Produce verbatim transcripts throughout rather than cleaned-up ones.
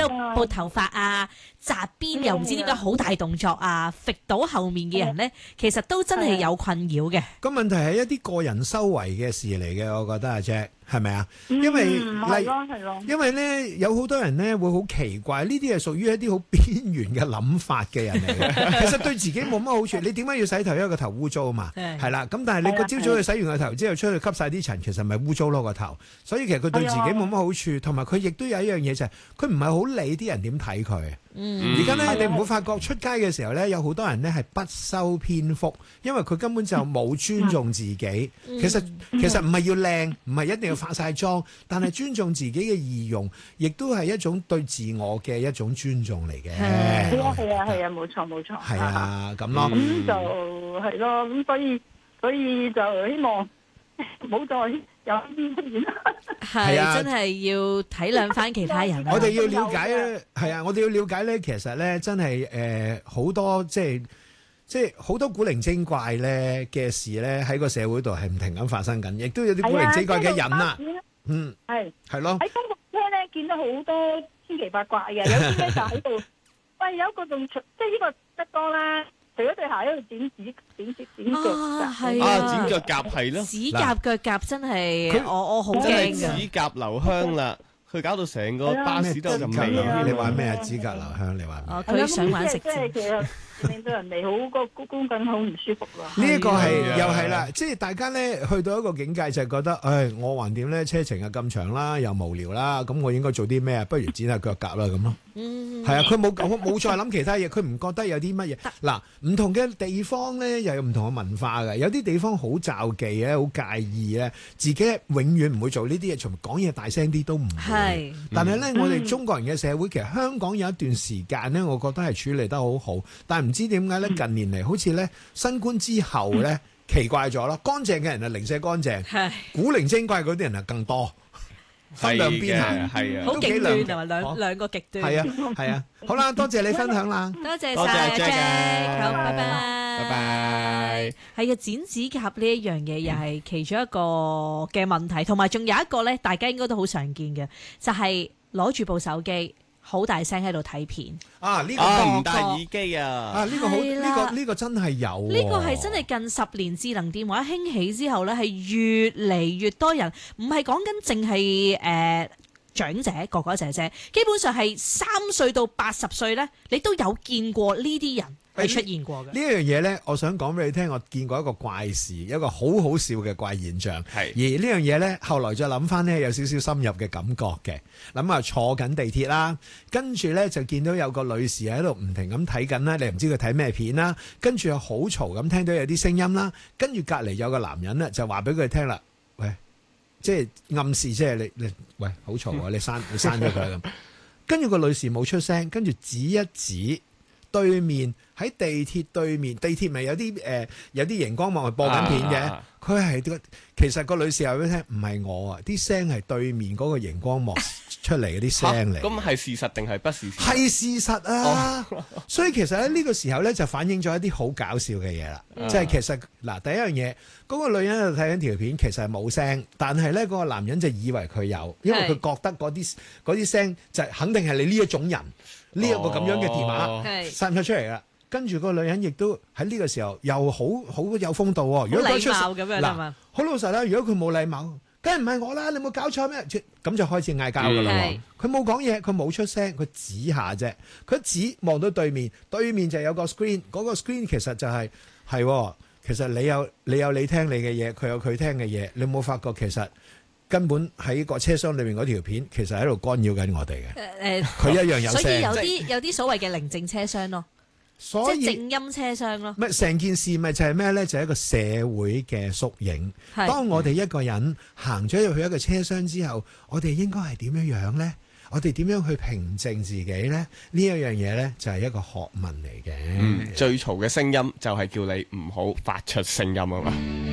喺度撥頭髮啊、紮辮又唔知點解好大動作啊，揈到後面嘅人咧，其實都真係有困擾嘅。 個問題係一啲個人修為嘅事嚟嘅，我覺得阿 Jack 係咪啊？因為係咯係咯， 因為咧有好多人咧會好奇怪，呢啲係屬於一啲好邊緣嘅諗法嘅人嚟嘅。其實對自己冇乜好處。你點解要洗頭？因為個頭污糟啊嘛，係啦。咁但係你個朝早去洗完個頭之後出去吸晒啲塵，其實咪污糟咯個頭。所以其實佢對自己冇乜好處，同埋佢亦都有一樣嘢就係佢唔係好理啲人點睇佢。而家咧，你唔好發覺出街嘅時候咧，有好多人咧係不修邊幅，因為佢根本就冇尊重自己。 嗯、 其實其實唔係要靚，唔係一定要化晒妝，但係尊重自己嘅儀容，亦都係一種對自我嘅一種尊重嚟嘅。 係啊係啊係啊，冇錯冇錯。 係啊，咁咯。 咁就係咯，咁所以所以就希望唔好再有呢啲出現啦。 係啊，真係要體諒翻其他人。 我哋要了解咧，係啊，我哋要了解咧，其實咧真係誒好多即係即係好多古靈精怪咧嘅事咧喺個社會度係唔停咁發生緊，亦都有啲古靈精怪嘅人啊。嗯，係係咯。喺公共車咧見到好多千奇百怪嘅，有啲咧就喺度，喂有一個仲即係呢個得多啦。除咗對鞋喺度剪指剪指剪腳啊， 係啊，剪腳甲係咯， 指甲腳甲真係我我好驚㗎。 指甲留香啦，佢搞到成個巴士都咁味。 你話咩啊？指甲留香，你話咩？ 哦，佢想玩食即係其實令到人哋好個觀感好唔舒服咯。 呢一個係又係啦，即係大家咧去到一個境界就係覺得，唉，我橫掂咧車程啊咁長啦，又無聊啦，咁我應該做啲咩啊？不如剪下腳甲啦咁咯。嗯，係啊，佢冇冇再諗其他嘢，佢唔覺得有啲乜嘢。嗱，唔同嘅地方咧，又有唔同嘅文化嘅。有啲地方好罩忌咧，好介意咧，自己永遠唔會做呢啲嘢，從講嘢大聲啲都唔會。係，但係咧，嗯、我哋中國人嘅社會，其實香港有一段時間咧，我覺得係處理得好好。但係唔知點解咧，近年嚟好似咧新冠之後咧，嗯、奇怪咗啦。乾淨嘅人啊，零舍乾淨；係古靈精怪嗰啲人啊，更多。分兩邊行，係啊， 好極端同埋兩兩個極端。 係啊，係啊，好啦，多謝你分享啦， 多謝晒 Jack，好，拜拜， 拜拜。 係啊，剪指甲呢一樣嘢又係其中一個嘅問題，同埋仲有一個咧，大家應該都好常見嘅，就係攞住部手機。好大聲喺度睇片啊！呢、這個唔戴耳機啊！ 啊，呢、這個好，呢、這個呢、這個真係有、啊。 呢個係真係近十年智能電話興起之後咧，係越嚟越多人，唔係講緊淨係誒長者哥哥姐姐，基本上係三歲到八十歲咧，你都有見過呢啲人。係出現過嘅呢一樣嘢咧，我想講俾你聽，我見過一個怪事，一個好好笑嘅怪現象。係而呢樣嘢咧，後來再諗翻咧，有少少深入嘅感覺嘅。諗下坐緊地鐵啦，跟住咧就見到有個女士喺度唔停咁睇緊啦，你唔知佢睇咩片啦。跟住又好嘈咁聽到有啲聲音啦，跟住隔離有個男人咧就話俾佢聽啦，喂，即係暗示即係你你喂好嘈啊，你刪你刪咗佢咁。跟住個女士冇出聲，跟住指一指對面。喺地鐵對面，地鐵咪有啲誒、呃、有啲熒光幕係播緊片嘅，佢係個其實個女士話俾你聽，唔係我啊，啲聲係對面嗰個熒光幕出嚟嗰啲聲嚟。 咁係事實定係不是事實？ 係事實啊！哦、所以其實喺呢個時候咧，就反映咗一啲好搞笑嘅嘢啦。即係、嗯、其實嗱，第一樣嘢，嗰、嗰個女人喺度睇緊條片，其實係冇聲，但係咧嗰個男人就以為佢有，因為佢覺得嗰啲嗰啲聲就肯定係你呢一種人，呢一個咁樣嘅電話散唔出嚟啦。跟住個女人亦都喺呢個時候又好好有風度喎。如果佢出嗱，好老實啦。如果佢冇禮貌，梗係唔係我啦？你冇搞錯咩？咁就開始嗌交噶啦。佢冇講嘢，佢冇出聲，佢指下啫。佢指望到對面，對面就有個 screen，嗰個 screen 其實就係、係、係，其實你有你有你聽你嘅嘢，佢有佢聽嘅嘢。你有冇發覺其實根本喺個車廂裏面嗰條片，其實喺度干擾緊我哋嘅。誒誒，佢一樣有聲。 所以有啲有啲所謂嘅寧靜車廂咯。 所以即係靜音車廂咯， 咪成件事咪就係咩咧？就係、是、一個社會嘅縮影。是當我哋一個人行咗入去一個車廂之後，我哋應該係點樣樣咧？我哋點樣去平靜自己咧？呢一樣嘢咧就係一個學問嚟嘅、嗯。 最嘈嘅聲音就係叫你唔好發出聲音啊嘛。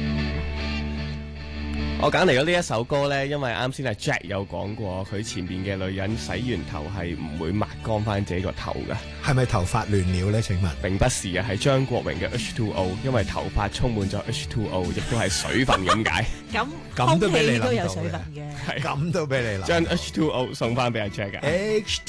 我揀嚟咗呢一首歌呢，因為啱先係 Jack 有講過，佢前面嘅女人洗完頭係唔會抹乾翻自己個頭嘅， 係咪頭髮亂了呢？請問並不是啊，係張國榮嘅 H 二 O， 因為頭髮充滿咗 H 二 O， 亦都係水分咁解。 咁咁都俾你諗到都有水分嘅， 咁都俾你諗， 將 H 二 O 送翻俾阿 Jack 嘅。